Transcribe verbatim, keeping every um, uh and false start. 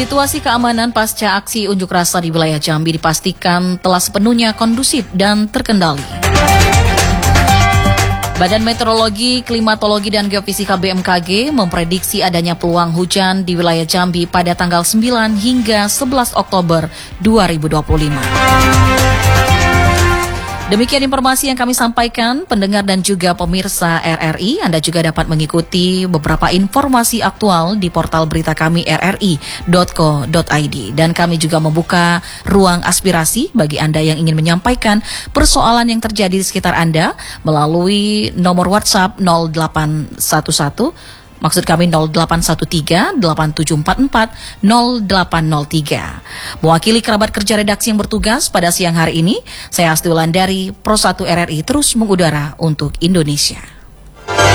Situasi keamanan pasca aksi unjuk rasa di wilayah Jambi dipastikan telah sepenuhnya kondusif dan terkendali. Badan Meteorologi, Klimatologi, dan Geofisika B M K G memprediksi adanya peluang hujan di wilayah Jambi pada tanggal sembilan hingga sebelas Oktober dua ribu dua puluh lima. Demikian informasi yang kami sampaikan, pendengar dan juga pemirsa R R I. Anda juga dapat mengikuti beberapa informasi aktual di portal berita kami r r i dot co dot i d. Dan kami juga membuka ruang aspirasi bagi Anda yang ingin menyampaikan persoalan yang terjadi di sekitar Anda melalui nomor WhatsApp nol delapan satu satu. Maksud kami nol delapan satu tiga delapan tujuh empat empat nol delapan nol tiga. Mewakili kerabat kerja redaksi yang bertugas pada siang hari ini, saya Asti Wulandari, Pro satu R R I terus mengudara untuk Indonesia.